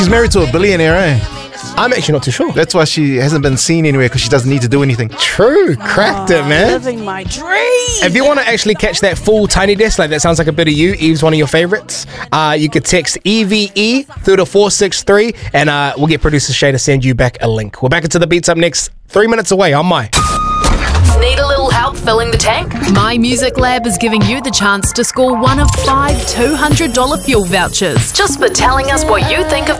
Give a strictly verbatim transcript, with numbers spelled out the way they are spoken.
she's married to a billionaire, eh? I'm actually not too sure. That's why she hasn't been seen anywhere, because she doesn't need to do anything. True, cracked it, man. Living my dream. If you want to actually catch that full Tiny Desk, like that sounds like a bit of you, Eve's one of your favorites, uh, you could text E V E through to four six three, and uh, we'll get producer Shay to send you back a link. We're back into the beats up next, three minutes away on My. Need a little help filling the tank? My Music Lab is giving you the chance to score one of five two hundred dollars fuel vouchers. Just for telling us what you think of